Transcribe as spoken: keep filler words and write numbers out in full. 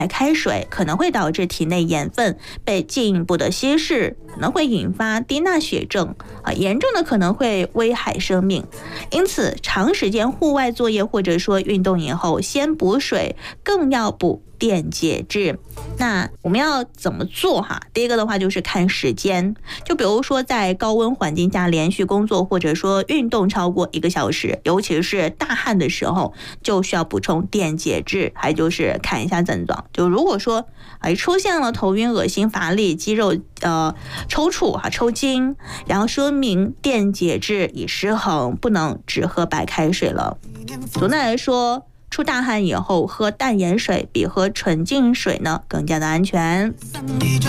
白开水可能会导致体内盐分被进一步的稀释，可能会引发低钠血症啊，严重的可能会危害生命。因此，长时间户外作业或者说运动以后，先补水，更要补电解质。那我们要怎么做哈？第一个的话就是看时间，就比如说在高温环境下连续工作或者说运动超过一个小时，尤其是大汗的时候，就需要补充电解质。还有就是看一下症状，就如果说哎出现了头晕、恶心、乏力、肌肉呃抽搐哈、抽筋，然后说明电解质已失衡，不能只喝白开水了。总的来说，出大汗以后喝淡盐水比喝纯净水呢更加的安全。